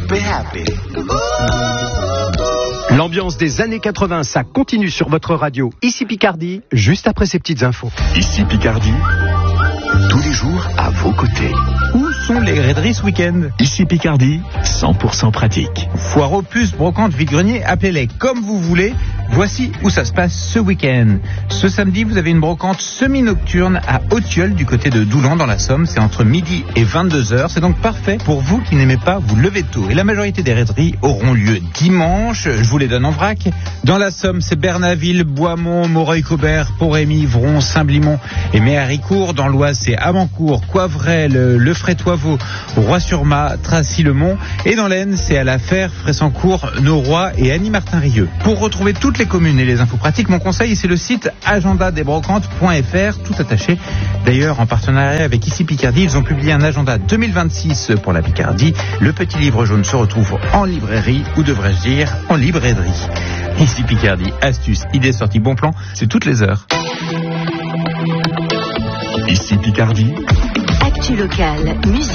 Be happy. L'ambiance des années 80, ça continue sur votre radio. Ici Picardie, juste après ces petites infos. Ici Picardie, tous les jours à vos côtés. Où sont les raideries ce week-end? Ici Picardie, 100% pratique. Foire aux puces, brocante, vide-grenier, appelez-les comme vous voulez. Voici où ça se passe ce week-end. Ce samedi, vous avez une brocante semi-nocturne à Autilleul, du côté de Doulan, dans la Somme. C'est entre midi et 22h. C'est donc parfait pour vous qui n'aimez pas vous lever tôt. Et la majorité des raideries auront lieu dimanche. Je vous les donne en vrac. Dans la Somme, c'est Bernaville, Boismont, Moreuil-Cobert, Pont-Rémy, Vron, Saint-Blimont et Méharicourt. Dans l'Oise, c'est Amancourt, Coivrel, Le Frétoivaux, Roy-sur-Ma, Tracy-le-Mont. Et dans l'Aisne, c'est à La Fère, Fressancourt, Noroy et Annie-Martin-Rieux. Pour retrouver toutes les communes et les infos pratiques, mon conseil, c'est le site agendadesbrocantes.fr, tout attaché. D'ailleurs, en partenariat avec Ici Picardie, ils ont publié un agenda 2026 pour la Picardie. Le petit livre jaune se retrouve en librairie, ou devrais-je dire, en librairie. Ici Picardie, astuces, idées, sorties, bons plans, c'est toutes les heures. Ici Picardie. Actu locale, musique.